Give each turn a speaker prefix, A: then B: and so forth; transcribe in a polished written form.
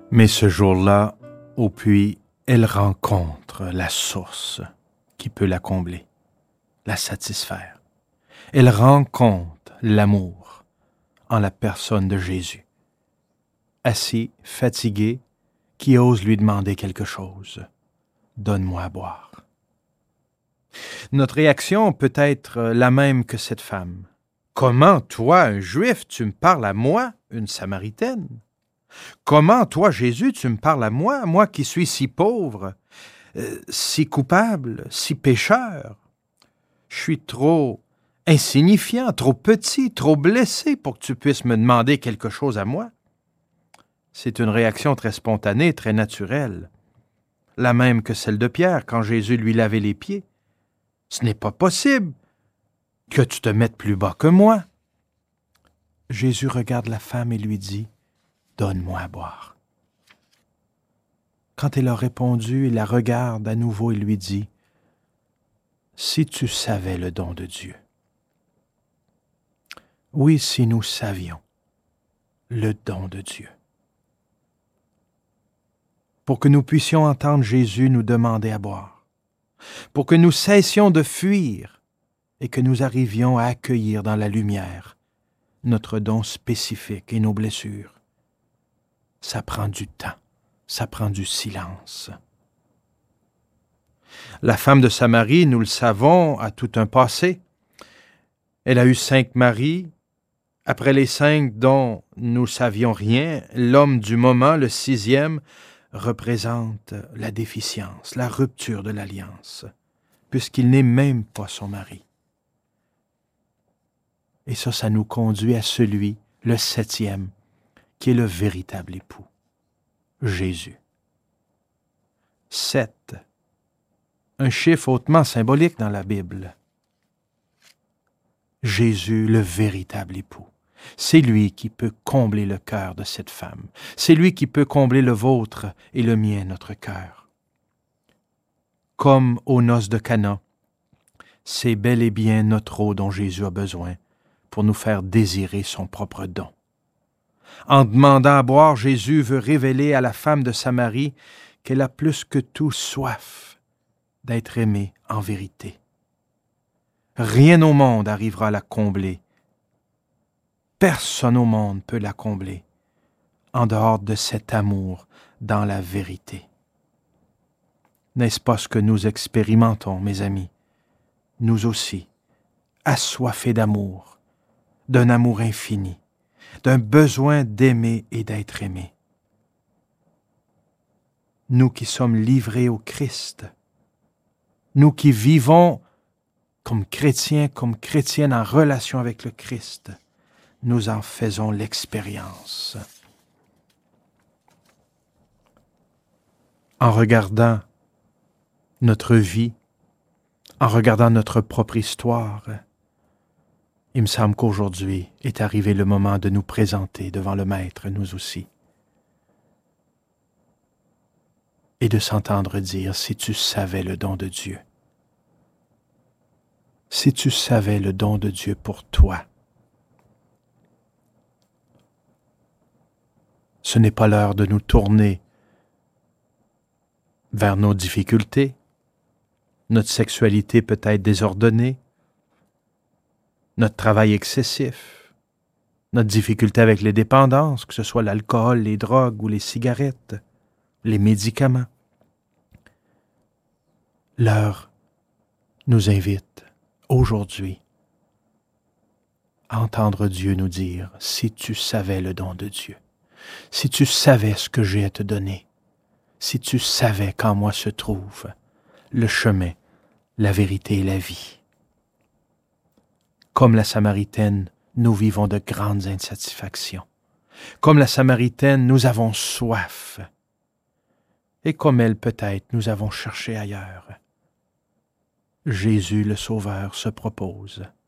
A: Mais ce jour-là, au puits, elle rencontre la source qui peut la combler, la satisfaire. Elle rencontre l'amour en la personne de Jésus. Assis, fatigué, qui ose lui demander quelque chose. Donne-moi à boire. Notre réaction peut être la même que cette femme. Comment, toi, un Juif, tu me parles à moi, une Samaritaine? Comment, toi, Jésus, tu me parles à moi qui suis si pauvre, si coupable, si pécheur? Je suis trop insignifiant, trop petit, trop blessé pour que tu puisses me demander quelque chose à moi. C'est une réaction très spontanée, très naturelle, la même que celle de Pierre quand Jésus lui lavait les pieds. Ce n'est pas possible que tu te mettes plus bas que moi. Jésus regarde la femme et lui dit, « Donne-moi à boire. » Quand elle a répondu, il la regarde à nouveau et lui dit, « Si tu savais le don de Dieu. » Oui, si nous savions le don de Dieu. Pour que nous puissions entendre Jésus nous demander à boire, pour que nous cessions de fuir et que nous arrivions à accueillir dans la lumière notre don spécifique et nos blessures. Ça prend du temps, ça prend du silence. La femme de Samarie, nous le savons, a tout un passé. Elle a eu 5 maris. Après les 5 dont nous ne savions rien, l'homme du moment, le 6e, représente la déficience, la rupture de l'alliance, puisqu'il n'est même pas son mari. Et ça nous conduit à celui, le 7e, qui est le véritable époux, Jésus. 7, un chiffre hautement symbolique dans la Bible. Jésus, le véritable époux. C'est lui qui peut combler le cœur de cette femme. C'est lui qui peut combler le vôtre et le mien, notre cœur. Comme aux noces de Cana, c'est bel et bien notre eau dont Jésus a besoin pour nous faire désirer son propre don. En demandant à boire, Jésus veut révéler à la femme de Samarie qu'elle a plus que tout soif d'être aimée en vérité. Rien au monde arrivera à la combler. Personne au monde peut la combler en dehors de cet amour dans la vérité. N'est-ce pas ce que nous expérimentons, mes amis? Nous aussi, assoiffés d'amour, d'un amour infini, d'un besoin d'aimer et d'être aimés. Nous qui sommes livrés au Christ, nous qui vivons comme chrétiens, comme chrétiennes en relation avec le Christ, nous en faisons l'expérience. En regardant notre vie, en regardant notre propre histoire, il me semble qu'aujourd'hui est arrivé le moment de nous présenter devant le Maître, nous aussi, et de s'entendre dire, si tu savais le don de Dieu, si tu savais le don de Dieu pour toi, ce n'est pas l'heure de nous tourner vers nos difficultés, notre sexualité peut-être désordonnée, notre travail excessif, notre difficulté avec les dépendances, que ce soit l'alcool, les drogues ou les cigarettes, les médicaments. L'heure nous invite aujourd'hui à entendre Dieu nous dire, si tu savais le don de Dieu, si tu savais ce que j'ai à te donner, si tu savais qu'en moi se trouve le chemin, la vérité et la vie. Comme la Samaritaine, nous vivons de grandes insatisfactions. Comme la Samaritaine, nous avons soif. Et comme elle, peut-être, nous avons cherché ailleurs. Jésus, le Sauveur, se propose